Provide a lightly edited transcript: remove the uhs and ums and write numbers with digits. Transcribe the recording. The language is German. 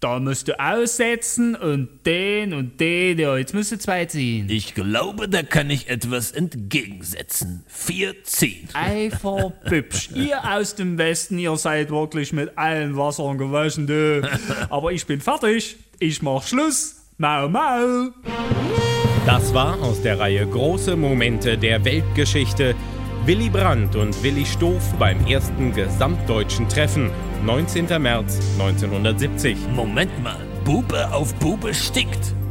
Da musst du aussetzen und den, ja, jetzt musst du 2 ziehen. Ich glaube, da kann ich etwas entgegensetzen. 4 ziehen. Einfach bübsch. Ihr aus dem Westen, ihr seid wirklich mit allen Wassern gewaschen, du. Aber ich bin fertig. Ich mach Schluss. Mau, mau. Das war aus der Reihe Große Momente der Weltgeschichte. Willy Brandt und Willi Stoph beim ersten gesamtdeutschen Treffen, 19. März 1970. Moment mal, Bube auf Bube stickt.